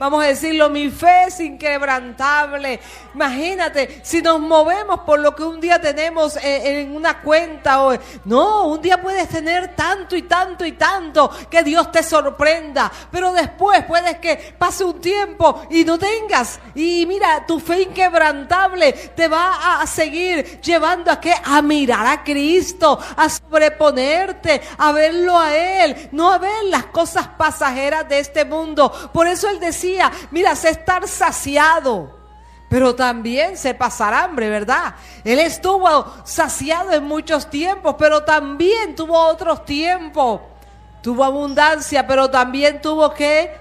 Vamos a decirlo, mi fe es inquebrantable. Imagínate, si nos movemos por lo que un día tenemos en una cuenta, no, un día puedes tener tanto y tanto y tanto que Dios te sorprenda, pero después puedes que pase un tiempo y no tengas, y mira, tu fe inquebrantable te va a seguir llevando a ¿qué? A mirar a Cristo, a sobreponerte, a verlo a Él, no a ver las cosas pasajeras de este mundo. Por eso Él decía, mira, sé estar saciado, pero también sé pasar hambre, ¿verdad? Él estuvo saciado en muchos tiempos, pero también tuvo otros tiempos. Tuvo abundancia, pero también tuvo ¿qué?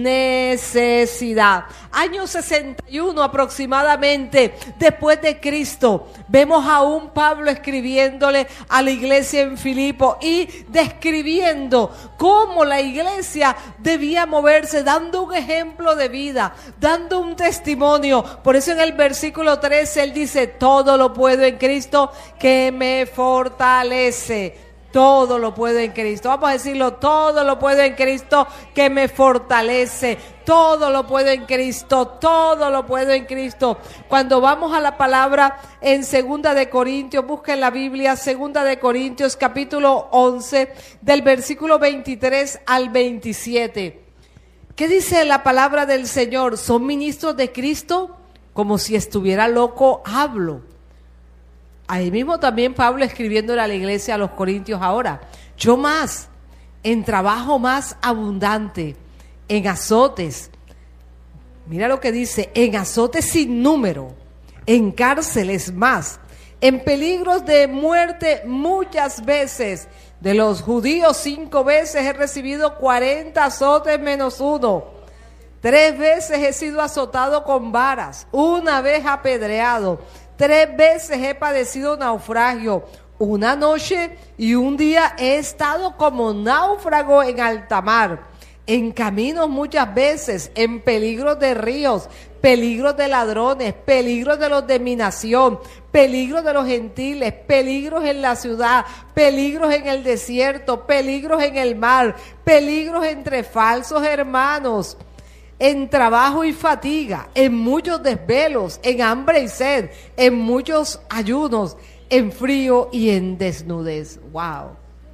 Necesidad. Año 61 aproximadamente después de Cristo, vemos a un Pablo escribiéndole a la iglesia en Filipo y describiendo cómo la iglesia debía moverse, dando un ejemplo de vida, dando un testimonio. Por eso en el versículo 13 él dice, todo lo puedo en Cristo que me fortalece. Todo lo puedo en Cristo. Vamos a decirlo, todo lo puedo en Cristo que me fortalece. Todo lo puedo en Cristo, todo lo puedo en Cristo. Cuando vamos a la palabra en 2 de Corintios, busquen la Biblia, 2 de Corintios capítulo 11, del versículo 23 al 27. ¿Qué dice la palabra del Señor? ¿Son ministros de Cristo? Como si estuviera loco, hablo. Ahí mismo también Pablo escribiéndole a la iglesia, a los corintios ahora. Yo más, en trabajo más abundante, en azotes. Mira lo que dice, en azotes sin número, en cárceles más, en peligros de muerte muchas veces. De los judíos 5 veces he recibido 40 azotes menos 1. 3 veces he sido azotado con varas, 1 vez apedreado. 3 veces he padecido naufragio, 1 noche y 1 día he estado como náufrago en alta mar, en caminos muchas veces, en peligros de ríos, peligros de ladrones, peligros de los de mi nación, peligros de los gentiles, peligros en la ciudad, peligros en el desierto, peligros en el mar, peligros entre falsos hermanos, en trabajo y fatiga, en muchos desvelos, en hambre y sed, en muchos ayunos, en frío y en desnudez. Wow.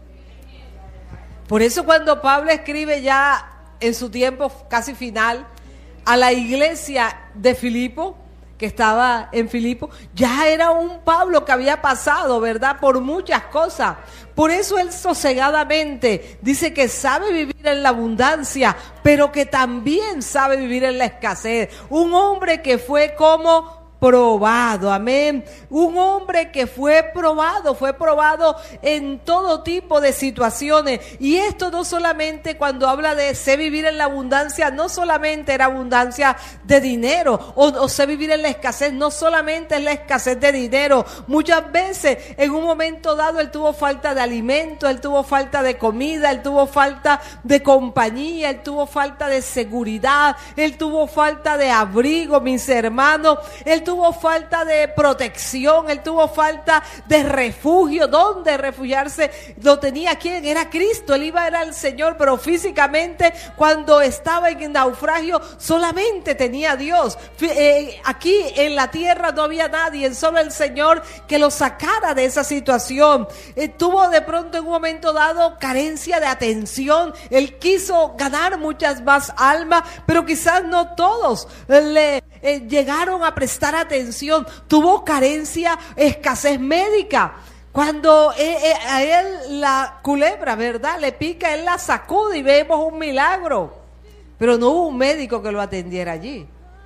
Por eso cuando Pablo escribe ya en su tiempo casi final a la iglesia de Filipo, que estaba en Filipo, ya era un Pablo que había pasado, ¿verdad?, por muchas cosas. Por eso él sosegadamente dice que sabe vivir en la abundancia, pero que también sabe vivir en la escasez. Un hombre que fue como probado, amén. Un hombre que fue probado en todo tipo de situaciones. Y esto no solamente cuando habla de sé vivir en la abundancia, no solamente era abundancia de dinero, o sé vivir en la escasez, no solamente es la escasez de dinero. Muchas veces en un momento dado él tuvo falta de alimento, él tuvo falta de comida, él tuvo falta de compañía, él tuvo falta de seguridad, él tuvo falta de abrigo, mis hermanos, él tuvo falta de protección, él tuvo falta de refugio. ¿Dónde refugiarse? Lo tenía ¿quién? Era Cristo, él iba a ir al Señor, pero físicamente cuando estaba en naufragio solamente tenía a Dios. Aquí en la tierra no había nadie, solo el Señor que lo sacara de esa situación. Tuvo de pronto en un momento dado carencia de atención, él quiso ganar muchas más almas, pero quizás no todos le llegaron a prestar atención. Tuvo carencia, escasez médica. Cuando a él la culebra, ¿verdad?, le pica, él la sacude y vemos un milagro. Pero no hubo un médico que lo atendiera allí.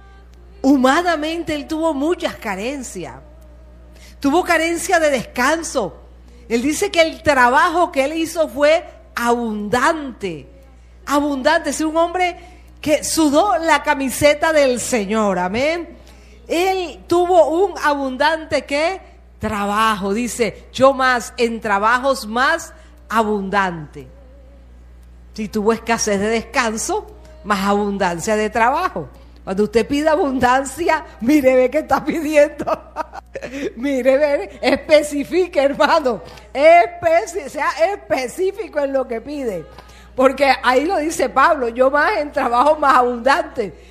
Humanamente él tuvo muchas carencias. Tuvo carencia de descanso. Él dice que el trabajo que él hizo fue abundante. Abundante. Es un hombre que sudó la camiseta del Señor. Amén. Él tuvo un abundante ¿qué? Trabajo. Dice, yo más, en trabajos más abundante. Si tuvo escasez de descanso, más abundancia de trabajo. Cuando usted pide abundancia, mire, ve que está pidiendo. Mire, ve, especifique, hermano. Sea específico en lo que pide. Porque ahí lo dice Pablo, yo más en trabajo más abundante.